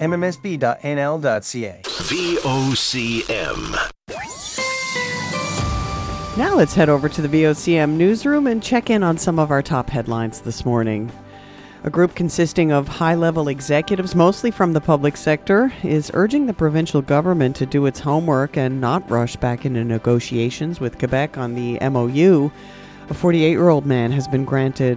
mmsb.nl.ca. VOCM. Now let's head over to the VOCM newsroom and check in on some of our top headlines this morning. A group consisting of high-level executives, mostly from the public sector, is urging the provincial government to do its homework and not rush back into negotiations with Quebec on the MOU. A 48-year-old man has been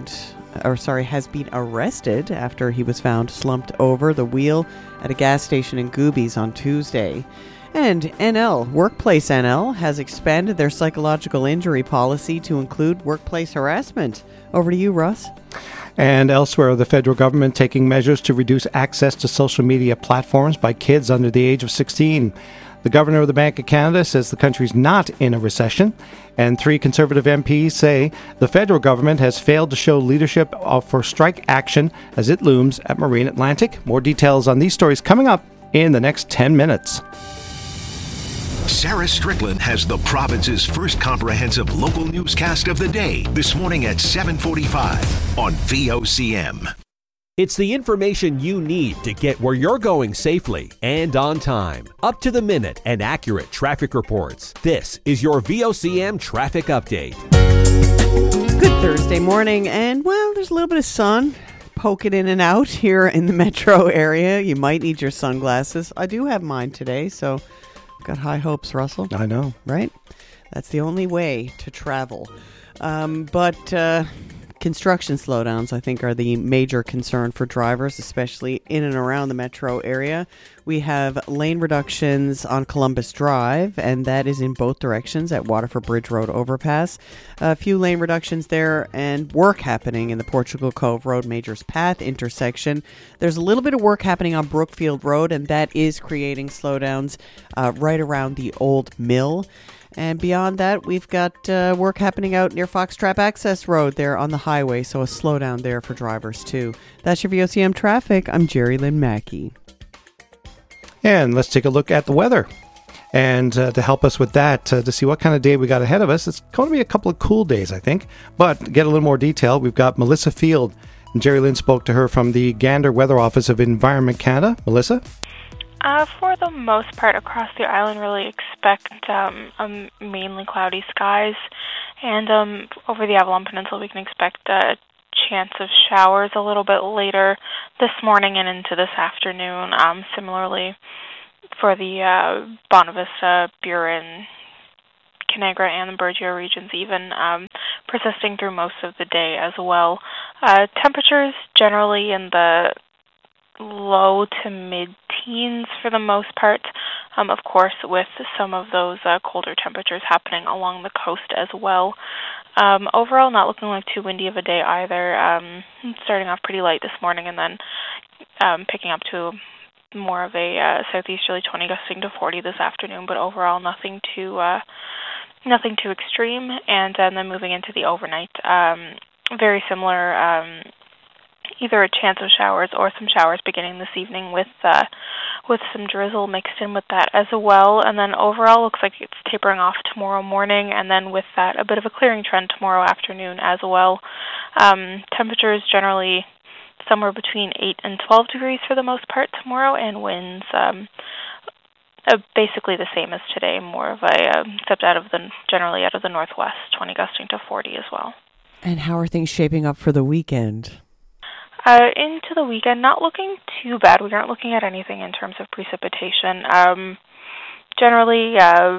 arrested after he was found slumped over the wheel at a gas station in Goobies on Tuesday. And Workplace NL has expanded their psychological injury policy to include workplace harassment. Over to you, Russ. And elsewhere, the federal government taking measures to reduce access to social media platforms by kids under the age of 16. The governor of the Bank of Canada says the country's not in a recession. And 3 Conservative MPs say the federal government has failed to show leadership for strike action as it looms at Marine Atlantic. More details on these stories coming up in the next 10 minutes. Sarah Strickland has the province's first comprehensive local newscast of the day this morning at 7:45 on VOCM. It's the information you need to get where you're going safely and on time. Up to the minute and accurate traffic reports. This is your VOCM traffic update. Good Thursday morning, and well, there's a little bit of sun poking in and out here in the metro area. You might need your sunglasses. I do have mine today, so got high hopes, Russell. I know. Right? That's the only way to travel. But construction slowdowns, I think, are the major concern for drivers, especially in and around the metro area. We have lane reductions on Columbus Drive, and that is in both directions at Waterford Bridge Road overpass. A few lane reductions there, and work happening in the Portugal Cove Road Majors Path intersection. There's a little bit of work happening on Brookfield Road, and that is creating slowdowns right around the old mill. And beyond that, we've got work happening out near Foxtrap Access Road there on the highway, so a slowdown there for drivers too. That's your VOCM traffic. I'm Jerry Lynn Mackey. And let's take a look at the weather. And to help us with that, to see what kind of day we got ahead of us, it's going to be a couple of cool days, I think. But to get a little more detail, we've got Melissa Field. And Jerry Lynn spoke to her from the Gander Weather Office of Environment Canada. Melissa? For the most part across the island, really expect mainly cloudy skies And over the Avalon Peninsula, we can expect a chance of showers a little bit later this morning and into this afternoon. Similarly, for the Bonavista, Vista, Burin, Canagra, and the Burgeo regions, even persisting through most of the day as well. Temperatures generally in the low to mid-teens for the most part, of course, with some of those colder temperatures happening along the coast as well. Overall, not looking like too windy of a day either. Starting off pretty light this morning and then picking up to more of a southeasterly 20 gusting to 40 this afternoon, but overall nothing too extreme. And then moving into the overnight, very similar, either a chance of showers or some showers beginning this evening with some drizzle mixed in with that as well. And then overall looks like it's tapering off tomorrow morning, and then with that a bit of a clearing trend tomorrow afternoon as well. Temperatures generally somewhere between 8 and 12 degrees for the most part tomorrow, and winds basically the same as today, more of a except generally out of the northwest, 20 gusting to 40 as well. And how are things shaping up for the weekend? Into the weekend, not looking too bad. We aren't looking at anything in terms of precipitation. Generally,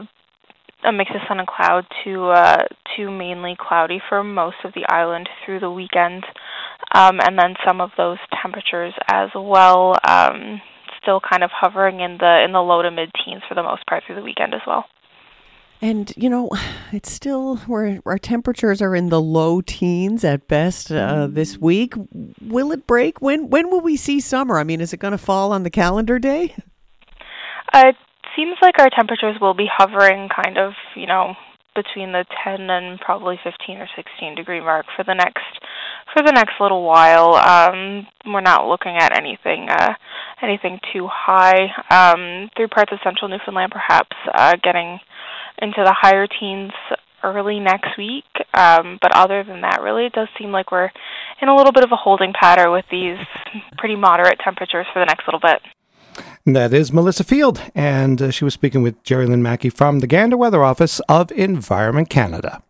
a mix of sun and cloud to mainly cloudy for most of the island through the weekend, and then some of those temperatures as well, still kind of hovering in the low to mid-teens for the most part through the weekend as well. And, it's still where our temperatures are in the low teens at best this week. Will it break? When will we see summer? I mean, is it going to fall on the calendar day? It seems like our temperatures will be hovering kind of, between the 10 and probably 15 or 16 degree mark for the next little while. We're not looking at anything too high. Through parts of central Newfoundland, perhaps getting into the higher teens early next week. But other than that, really, it does seem like we're in a little bit of a holding pattern with these pretty moderate temperatures for the next little bit. That is Melissa Field, and she was speaking with Jerry Lynn Mackey from the Gander Weather Office of Environment Canada.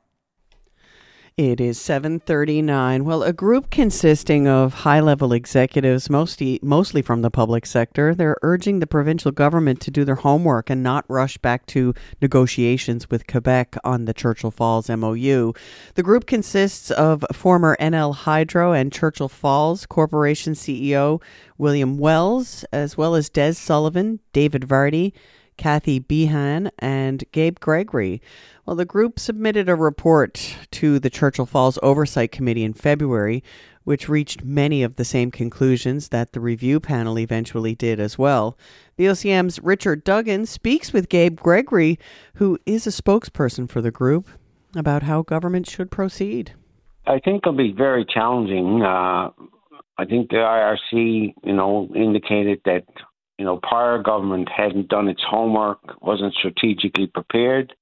It is 7:39. Well, a group consisting of high-level executives, mostly from the public sector, they're urging the provincial government to do their homework and not rush back to negotiations with Quebec on the Churchill Falls MOU. The group consists of former NL Hydro and Churchill Falls Corporation CEO William Wells, as well as Des Sullivan, David Vardy, Kathy Behan, and Gabe Gregory. Well, the group submitted a report to the Churchill Falls Oversight Committee in February, which reached many of the same conclusions that the review panel eventually did as well. VOCM's Richard Duggan speaks with Gabe Gregory, who is a spokesperson for the group, about how government should proceed. I think it'll be very challenging. I think the IRC, indicated that prior government hadn't done its homework, wasn't strategically prepared.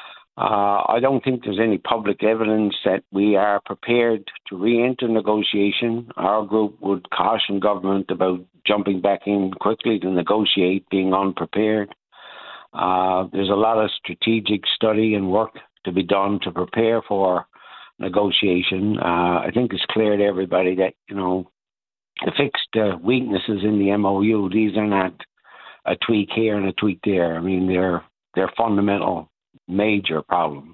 I don't think there's any public evidence that we are prepared to re-enter negotiation. Our group would caution government about jumping back in quickly to negotiate, being unprepared. There's a lot of strategic study and work to be done to prepare for negotiation. I think it's clear to everybody that, the fixed weaknesses in the MOU, these are not a tweak here and a tweak there. I mean, they're fundamental, major problems.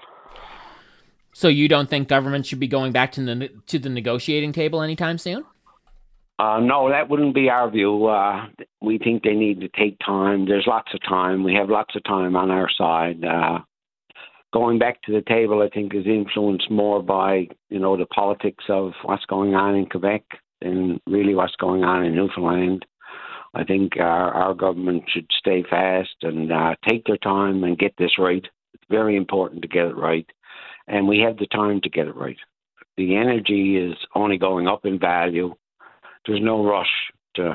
So you don't think government should be going back to the negotiating table anytime soon? No, that wouldn't be our view. We think they need to take time. There's lots of time. We have lots of time on our side. Going back to the table, I think, is influenced more by, the politics of what's going on in Quebec and really what's going on in Newfoundland. I think our government should stay fast and take their time and get this right. It's very important to get it right. And we have the time to get it right. The energy is only going up in value. There's no rush to,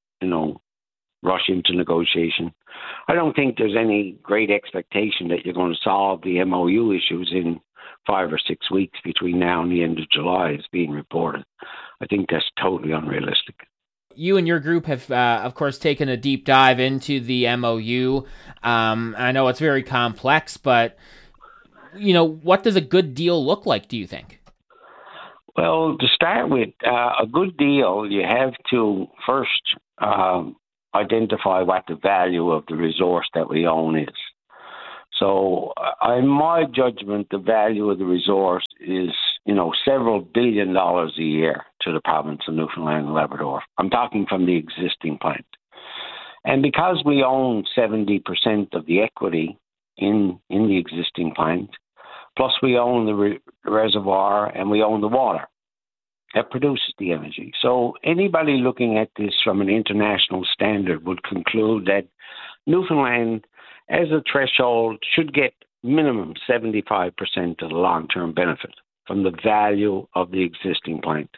rush into negotiation. I don't think there's any great expectation that you're going to solve the MOU issues in 5 or 6 weeks between now and the end of July, as being reported. I think that's totally unrealistic. You and your group have, of course, taken a deep dive into the MOU. I know it's very complex, but what does a good deal look like, do you think? Well, to start with, a good deal, you have to first identify what the value of the resource that we own is. So, in my judgment, the value of the resource is, several $1 billion a year to the province of Newfoundland and Labrador. I'm talking from the existing plant. And because we own 70% of the equity in the existing plant, plus we own the reservoir and we own the water that produces the energy. So anybody looking at this from an international standard would conclude that Newfoundland, as a threshold, should get minimum 75% of the long-term benefit from the value of the existing plant.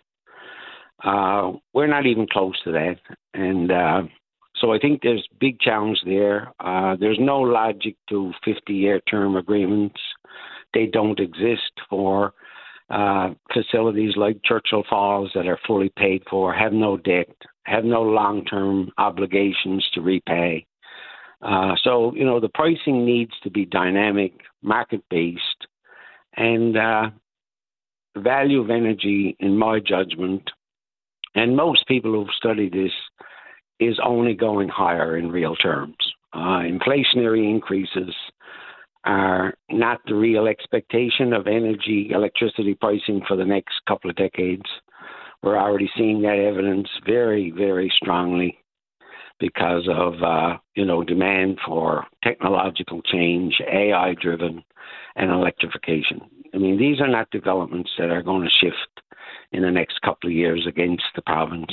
We're not even close to that. And so I think there's big challenge there. There's no logic to 50-year term agreements. They don't exist for facilities like Churchill Falls that are fully paid for, have no debt, have no long-term obligations to repay. So, the pricing needs to be dynamic, market-based, and the value of energy, in my judgment, and most people who've studied this, is only going higher in real terms. Inflationary increases are not the real expectation of electricity pricing for the next couple of decades. We're already seeing that evidence very, very strongly because of, demand for technological change, AI-driven, and electrification. I mean, these are not developments that are going to shift in the next couple of years against the province.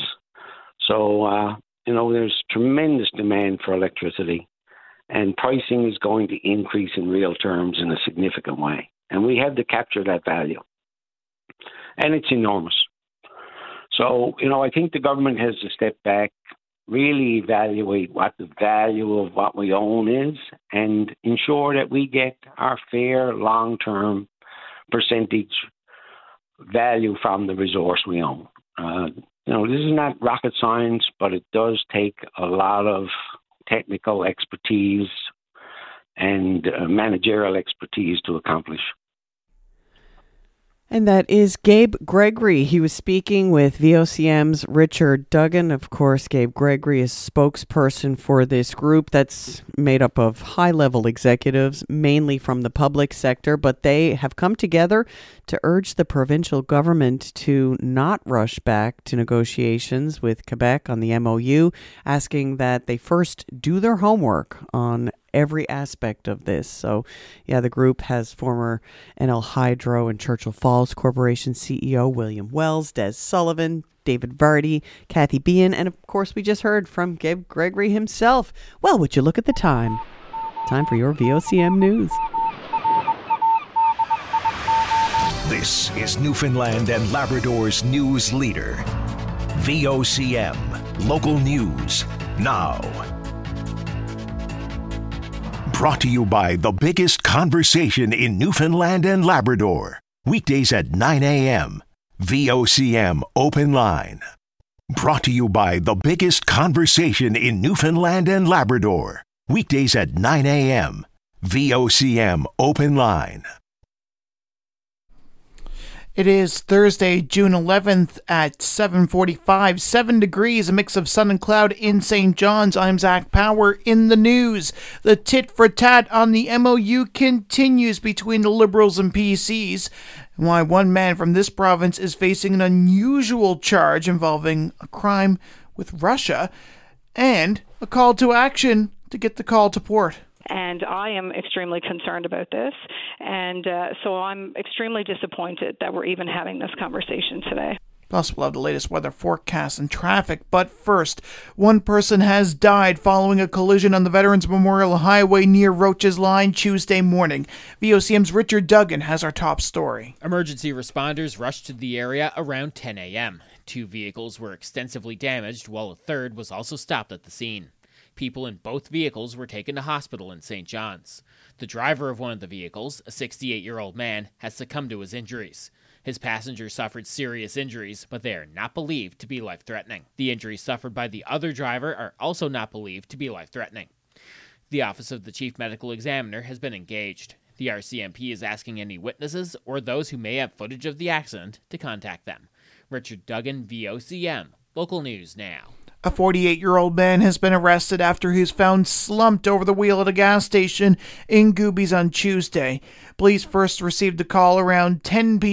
So, there's tremendous demand for electricity, and pricing is going to increase in real terms in a significant way. And we have to capture that value. And it's enormous. So, I think the government has to step back, really evaluate what the value of what we own is, and ensure that we get our fair long-term percentage value from the resource we own. This is not rocket science, but it does take a lot of technical expertise and managerial expertise to accomplish. And that is Gabe Gregory. He was speaking with VOCM's Richard Duggan. Of course, Gabe Gregory is spokesperson for this group that's made up of high-level executives, mainly from the public sector, but they have come together to urge the provincial government to not rush back to negotiations with Quebec on the MOU, asking that they first do their homework on every aspect of this. So, the group has former NL Hydro and Churchill Falls Corporation CEO William Wells, Des Sullivan, David Vardy, Kathy Behan, and of course we just heard from Gabe Gregory himself. Well, would you look at the time? Time for your VOCM News. This is Newfoundland and Labrador's news leader. VOCM, local news, now. Brought to you by the biggest conversation in Newfoundland and Labrador. Weekdays at 9 a.m. VOCM Open Line. Brought to you by the biggest conversation in Newfoundland and Labrador. Weekdays at 9 a.m. VOCM Open Line. It is Thursday, June 11th at 7:45, 7 degrees, a mix of sun and cloud in St. John's. I'm Zach Power. In the news, the tit-for-tat on the MOU continues between the Liberals and PCs, and why one man from this province is facing an unusual charge involving a crime with Russia, and a call to action to get the call to port. And I am extremely concerned about this. And so I'm extremely disappointed that we're even having this conversation today. Plus, we'll have the latest weather forecast and traffic. But first, one person has died following a collision on the Veterans Memorial Highway near Roaches Line Tuesday morning. VOCM's Richard Duggan has our top story. Emergency responders rushed to the area around 10 a.m. 2 vehicles were extensively damaged, while a third was also stopped at the scene. People in both vehicles were taken to hospital in St. John's. The driver of one of the vehicles, a 68-year-old man, has succumbed to his injuries. His passengers suffered serious injuries, but they are not believed to be life-threatening. The injuries suffered by the other driver are also not believed to be life-threatening. The Office of the Chief Medical Examiner has been engaged. The RCMP is asking any witnesses or those who may have footage of the accident to contact them. Richard Duggan, VOCM, Local News Now. A 48-year-old man has been arrested after he was found slumped over the wheel at a gas station in Goobies on Tuesday. Police first received a call around 10 p.m.